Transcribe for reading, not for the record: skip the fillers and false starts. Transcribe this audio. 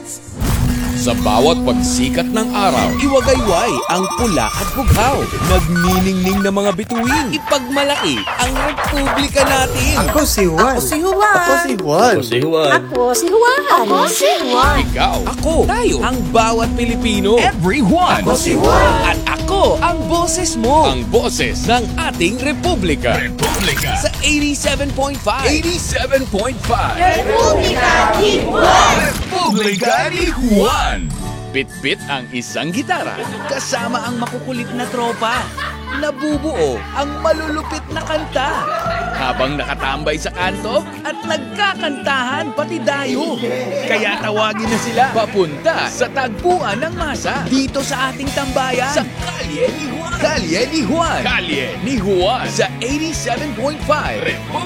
Sa bawat pagsikat ng araw, Iwagayway ang pula at bughaw. Nagniningning na mga bituin. Ipagmalaki ang republika natin. Ako si Juan. Si Juan. Ako si Juan. Si Juan. Ako si Juan. Ako si Juan. ikaw, Ako, tayo, ang bawat Pilipino. everyone, Ako si Juan. At ako, ang boses mo. ang boses ng ating republika. Republika Sa 87.5. 87.5 Republika ni Juan. Republika ni Juan. Bit-bit ang isang gitara. Kasama ang makukulit na tropa. Nabubuo ang malulupit na kanta. Habang nakatambay sa kanto, At nagkakantahan pati dayo. Kaya tawagin na sila papunta sa tagpuan ng masa dito sa ating tambayan. sa Kalye ni Juan. Kalye ni Juan. Kalye ni Juan Sa 87.5.